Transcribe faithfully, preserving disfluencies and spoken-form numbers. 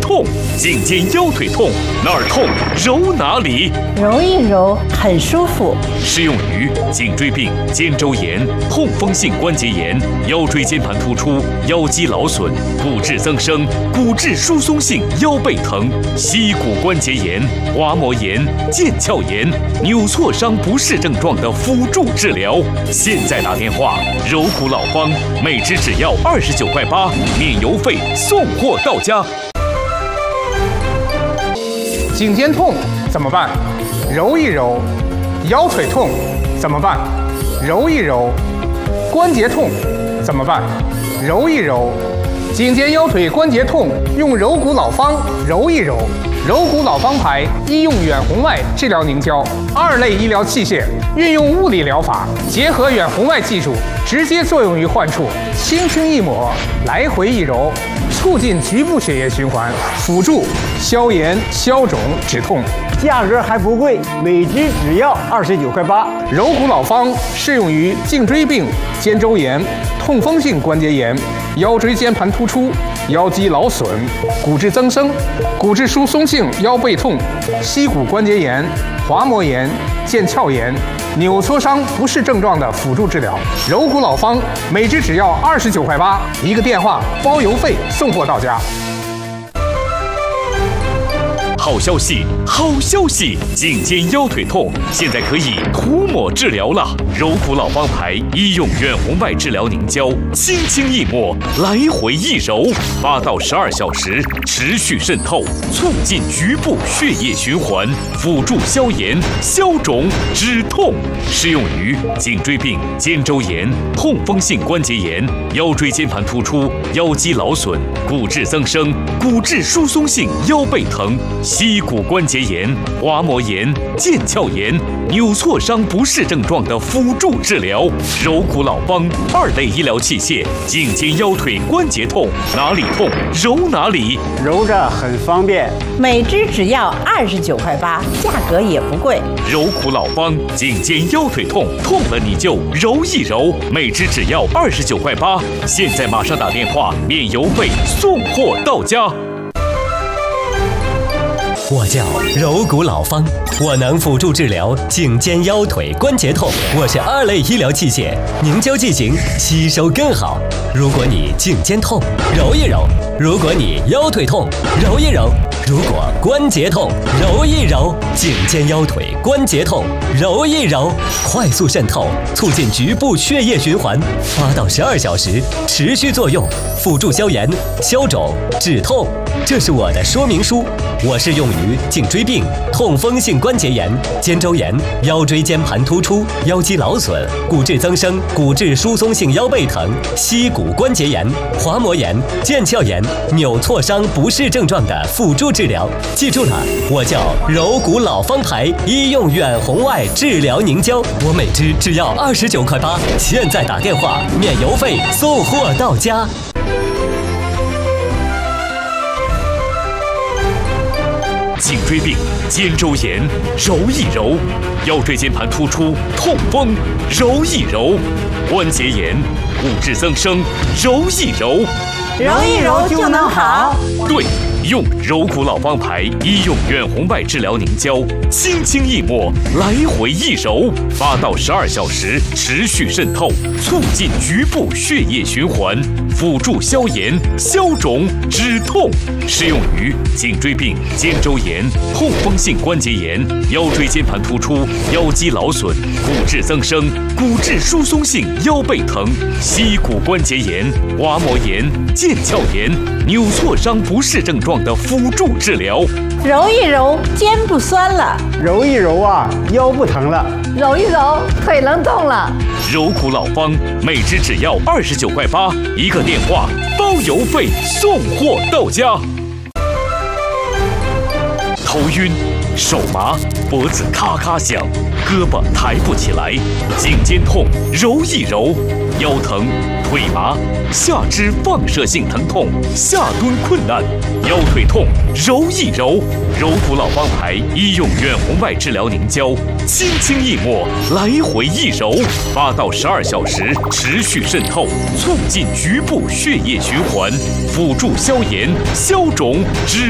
痛，颈肩腰腿痛，哪儿痛揉哪里， 揉一揉很舒服。 适用于颈椎病、肩周炎、痛风性关节炎、腰椎间盘突出、腰肌劳损、骨质增生、骨质疏松性腰背疼、膝骨关节炎、滑膜炎、腱鞘炎、扭挫伤不适症状的辅助治疗。现在打电话，柔骨老方，每支只要二十九块八，免邮费，送货到家。 颈肩痛怎么办？揉一揉。腰腿痛怎么办？揉一揉。关节痛怎么办？揉一揉。颈肩腰腿关节痛用柔骨老方揉一揉。柔骨老方牌医用远红外治疗凝胶，二类医疗器械，运用物理疗法，结合远红外技术，直接作用于患处，轻轻一抹，来回一揉，促进局部血液循环，辅助消炎、消肿、止痛。 价格还不贵，每支只要二十九块八。 柔骨老方适用于颈椎病、肩周炎、痛风性关节炎、腰椎间盘突出、腰肌劳损、骨质增生、骨质疏松性腰背痛、膝骨关节炎、滑膜炎、腱鞘炎、扭挫伤不适症状的辅助治疗。柔骨老方每支只要二十九块八，一个电话包邮费，送货到家。 好消息，好消息！颈肩腰腿痛现在可以涂抹治疗了。柔骨老方牌医用远红外治疗凝胶，轻轻一抹，来回一揉，八到十二小时持续渗透，促进局部血液循环，辅助消炎、消肿、止痛。适用于颈椎病、肩周炎、痛风性关节炎、腰椎间盘突出、腰肌劳损、骨质增生、骨质疏松性腰背疼、膝骨关节炎、滑膜炎、腱鞘炎、扭挫伤不适症状的辅助治疗。柔骨老方二类医疗器械，颈肩腰腿关节痛，哪里痛揉哪里， 揉着很方便。 每支只要二十九块八，价格也不贵。 柔骨老方，颈肩腰腿痛，痛了你就揉一揉，每支只要二十九块八。现在马上打电话，免邮费，送货到家。 我叫柔骨老方，我能辅助治疗颈肩腰腿关节痛。我是二类医疗器械，凝胶剂型吸收更好。如果你颈肩痛，揉一揉；如果你腰腿痛，揉一揉；如果关节痛，揉一揉。颈肩腰腿关节痛，揉一揉，快速渗透，促进局部血液循环，八到十二小时持续作用，辅助消炎、消肿、止痛。这是我的说明书，我适用于颈椎病、痛风性关节炎、肩周炎、腰椎间盘突出、腰肌劳损、骨质增生、骨质疏松性腰背疼、膝骨关节炎、滑膜炎、腱鞘炎、扭挫伤不适症状的辅助治疗。记住了，我叫柔骨老方牌医用远红外治疗凝胶，我每支只要二十九块八，现在打电话免邮费，送货到家。 颈椎病、肩周炎，揉一揉；腰椎间盘突出、痛风，揉一揉；关节炎、骨质增生，揉一揉。 揉一揉就能好。 对，用柔骨老方牌医用远红外治疗凝胶，轻轻一抹，来回一揉，八到十二小时持续渗透，促进局部血液循环，辅助消炎、消肿、止痛。适用于颈椎病、肩周炎、痛风性关节炎、腰椎间盘突出、腰肌劳损、骨质增生、骨质疏松性腰背疼、膝骨关节炎、滑膜炎、腱鞘炎、扭挫伤不适症状的辅助治疗。 揉一揉，肩不酸了； 揉一揉啊，腰不疼了； 揉一揉，腿能动了。 柔骨老方，每支只要二十九块八，一个电话包邮费，送货到家。头晕、手麻、脖子咔咔响、胳膊抬不起来、颈肩痛，揉一揉；腰疼、腿麻、下肢放射性疼痛、下蹲困难、腰腿痛，揉一揉。柔骨老方牌医用远红外治疗凝胶，轻轻一抹，来回一揉，八到十二小时持续渗透，促进局部血液循环，辅助消炎、消肿、止